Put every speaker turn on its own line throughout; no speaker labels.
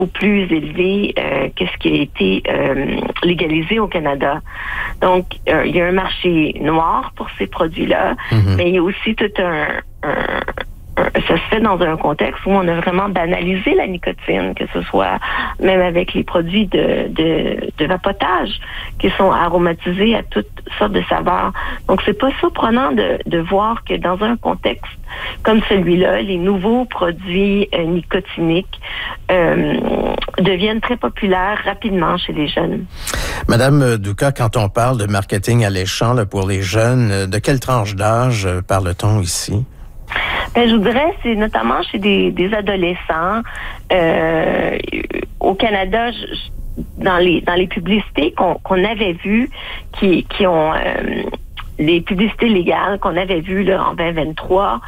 beaucoup plus élevé que ce qui a été légalisé au Canada. Donc, il y a un marché noir pour ces produits-là, mais il y a aussi tout ça se fait dans un contexte où on a vraiment banalisé la nicotine, que ce soit même avec les produits de vapotage qui sont aromatisés à toutes sortes de saveurs. Donc, c'est pas surprenant de voir que dans un contexte comme celui-là, les nouveaux produits nicotiniques deviennent très populaires rapidement chez les jeunes.
Madame Douka, quand on parle de marketing alléchant là, pour les jeunes, de quelle tranche d'âge parle-t-on ici?
Ben, je vous dirais, c'est notamment chez des adolescents. Au Canada, dans les publicités qu'on avait vues, qui ont les publicités légales qu'on avait vues là, en 2023,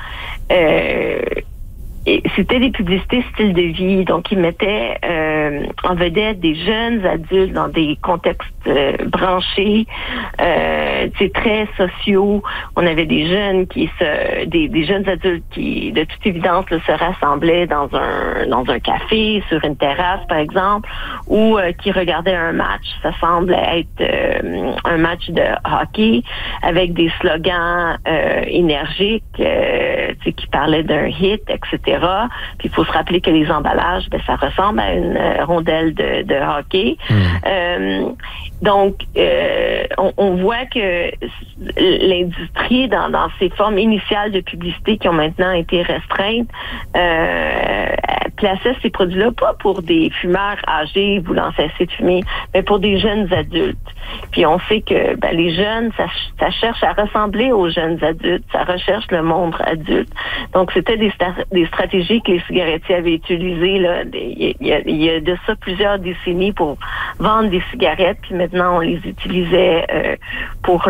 et c'était des publicités style de vie, donc ils mettaient en vedette des jeunes adultes dans des contextes branchés, très sociaux. On avait des jeunes des jeunes adultes qui, de toute évidence, là, se rassemblaient dans un café, sur une terrasse, par exemple, ou qui regardaient un match. Ça semble être un match de hockey avec des slogans énergiques, qui parlaient d'un hit, etc. Puis il faut se rappeler que les emballages, ça ressemble à une rondelle de hockey. Donc, on voit que l'industrie, dans ses formes initiales de publicité qui ont maintenant été restreintes, plaçait ces produits-là pas pour des fumeurs âgés voulant cesser de fumer, mais pour des jeunes adultes. Puis on sait que les jeunes, ça cherche à ressembler aux jeunes adultes, ça recherche le monde adulte. Donc, c'était des stratégies que les cigarettiers avaient utilisées là. Il y a de ça plusieurs décennies pour vendre des cigarettes, puis maintenant on les utilisait pour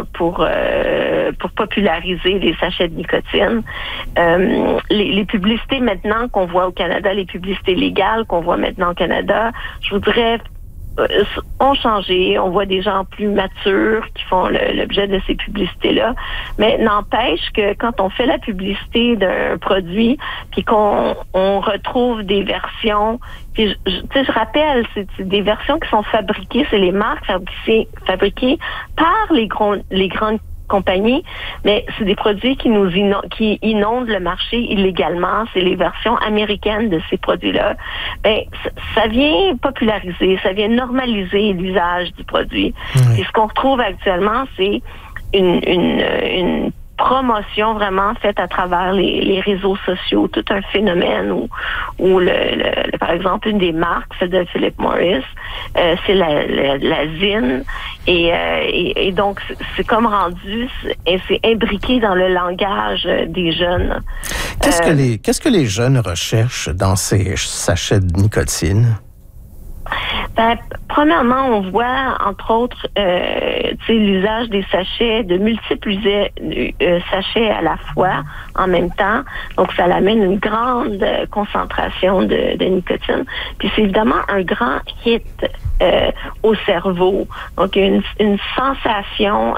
populariser les sachets de nicotine. Les publicités maintenant qu'on voit au Canada, les publicités légales qu'on voit maintenant au Canada, je voudrais ont changé. On voit des gens plus matures qui font l'objet de ces publicités-là. Mais n'empêche que quand on fait la publicité d'un produit, puis qu'on retrouve des versions, puis je rappelle, c'est des versions qui sont fabriquées, c'est les marques fabriquées par les grandes compagnies, mais c'est des produits qui inondent le marché illégalement. C'est les versions américaines de ces produits-là. Ça vient populariser, ça vient normaliser l'usage du produit. Et ce qu'on retrouve actuellement, c'est une promotion vraiment faite à travers les réseaux sociaux, tout un phénomène où par exemple, une des marques, celle de Philip Morris, c'est la ZYN, et donc c'est comme rendu, et c'est imbriqué dans le langage des jeunes.
Qu'est-ce que les jeunes recherchent dans ces sachets de nicotine?
Premièrement, on voit, entre autres, l'usage des sachets, de multiples sachets à la fois, en même temps. Donc, ça amène une grande concentration de nicotine. Puis, c'est évidemment un grand hit au cerveau. Donc, une sensation,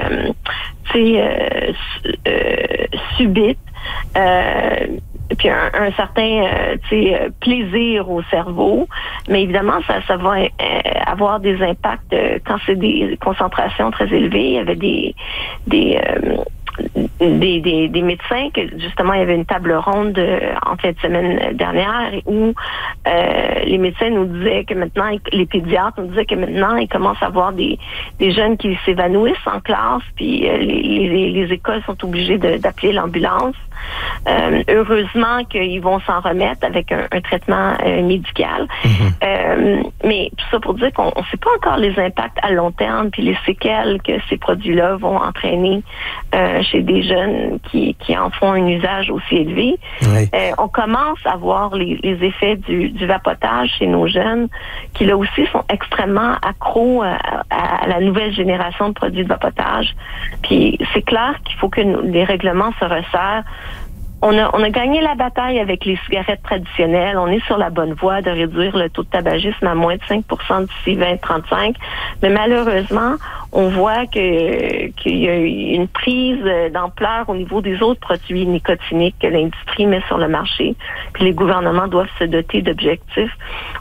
subite. Puis un certain plaisir au cerveau, mais évidemment ça va avoir des impacts quand c'est des concentrations très élevées. Il y avait des médecins que justement il y avait une table ronde en fin de semaine dernière où les médecins nous disaient que maintenant, les pédiatres nous disaient que maintenant ils commencent à voir des jeunes qui s'évanouissent en classe, puis les écoles sont obligées d'appeler l'ambulance. Heureusement qu'ils vont s'en remettre avec un traitement médical. Mais tout ça pour dire qu'on ne sait pas encore les impacts à long terme puis les séquelles que ces produits-là vont entraîner chez des jeunes qui en font un usage aussi élevé. On commence à voir les effets du vapotage chez nos jeunes qui là aussi sont extrêmement accros à la nouvelle génération de produits de vapotage. Puis c'est clair qu'il faut que les règlements se resserrent. On a gagné la bataille avec les cigarettes traditionnelles. On est sur la bonne voie de réduire le taux de tabagisme à moins de 5 % d'ici 2035. Mais malheureusement, on voit qu'il y a eu une prise d'ampleur au niveau des autres produits nicotiniques que l'industrie met sur le marché. Puis les gouvernements doivent se doter d'objectifs